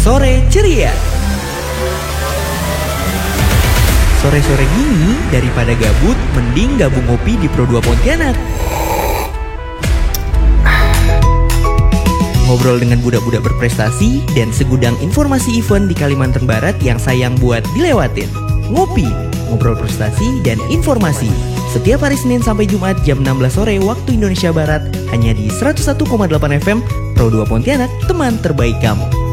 Sore Ceria. Sore-sore gini, daripada gabut, mending gabung ngopi di Pro 2 Pontianak. Ngobrol dengan budak-budak berprestasi dan segudang informasi event di Kalimantan Barat yang sayang buat dilewatin. Ngopi, ngobrol prestasi dan informasi. Setiap hari Senin sampai Jumat jam 16 sore waktu Indonesia Barat hanya di 101,8 FM Pro 2 Pontianak, teman terbaik kamu.